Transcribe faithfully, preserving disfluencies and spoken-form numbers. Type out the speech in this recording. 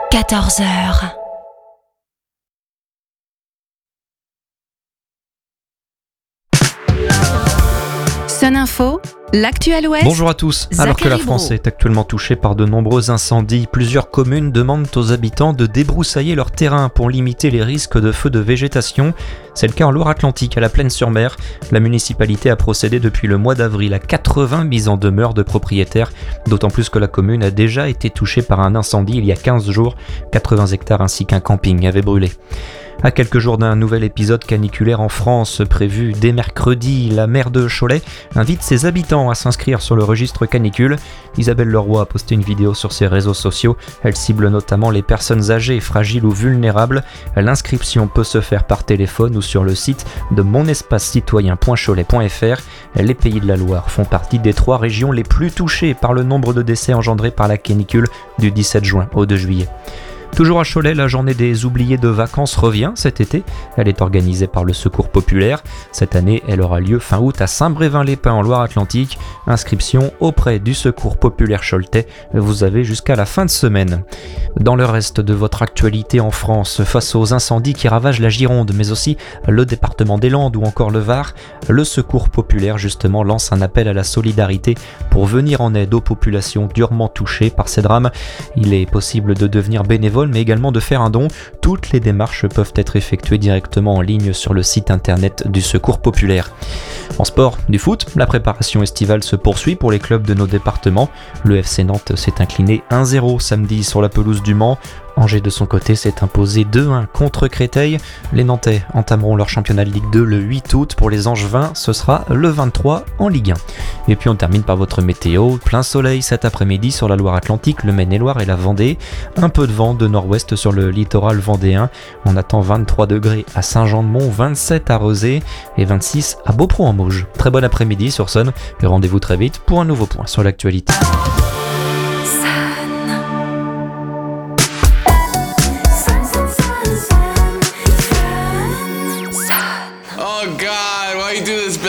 quatorze heures. Sun Info, l'actuel Ouest. Bonjour à tous. Alors que la France est actuellement touchée par de nombreux incendies, plusieurs communes demandent aux habitants de débroussailler leur terrain pour limiter les risques de feux de végétation. C'est le cas en Loire-Atlantique, à la Plaine-sur-Mer. La municipalité a procédé depuis le mois d'avril à quatre-vingts mises en demeure de propriétaires, d'autant plus que la commune a déjà été touchée par un incendie il y a quinze jours. quatre-vingts hectares ainsi qu'un camping avaient brûlé. À quelques jours d'un nouvel épisode caniculaire en France prévu dès mercredi, la maire de Cholet invite ses habitants à s'inscrire sur le registre canicule. Isabelle Leroy a posté une vidéo sur ses réseaux sociaux. Elle cible notamment les personnes âgées, fragiles ou vulnérables. L'inscription peut se faire par téléphone ou sur le site de mon espace citoyen point cholet point f r. Les Pays de la Loire font partie des trois régions les plus touchées par le nombre de décès engendrés par la canicule du dix-sept juin au deux juillet. Toujours à Cholet, la journée des oubliés de vacances revient cet été. Elle est organisée par le Secours populaire. Cette année, elle aura lieu fin août à Saint-Brévin-les-Pins en Loire-Atlantique. Inscription auprès du Secours populaire choletais. Vous avez jusqu'à la fin de semaine. Dans le reste de votre actualité en France, face aux incendies qui ravagent la Gironde, mais aussi le département des Landes ou encore le Var, le Secours populaire justement lance un appel à la solidarité pour venir en aide aux populations durement touchées par ces drames. Il est possible de devenir bénévole, mais également de faire un don. Toutes les démarches peuvent être effectuées directement en ligne sur le site internet du Secours populaire. En sport, du foot, la préparation estivale se poursuit pour les clubs de nos départements. Le F C Nantes s'est incliné un zéro samedi sur la pelouse du Mans. Angers de son côté s'est imposé deux un contre Créteil. Les Nantais entameront leur championnat de Ligue deux le huit août. Pour les Angevins, ce sera le vingt-trois en Ligue un. Et puis on termine par votre météo. Plein soleil cet après-midi sur la Loire-Atlantique, le Maine-et-Loire et la Vendée. Un peu de vent de nord-ouest sur le littoral vendéen. On attend vingt-trois degrés à Saint-Jean-de-Mont, vingt-sept à Rezé et vingt-six à Beaupron-en-Mauges. Très bon après-midi sur Sun et rendez-vous très vite pour un nouveau point sur l'actualité.